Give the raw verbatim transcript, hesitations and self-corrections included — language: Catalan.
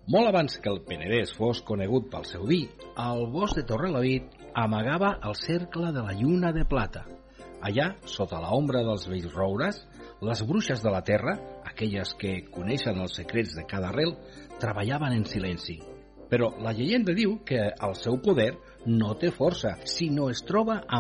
Molt abans que el Penedès fos conegut pel seu vi, el bosc de Torrelavit amagava el cercle de la lluna de plata. Allà, sota l'ombra dels vells roures, les bruixes de la terra, aquelles que coneixen els secrets de cada arrel, treballaven en silenci. Però la llegenda diu que el seu poder no té força si no es troba amb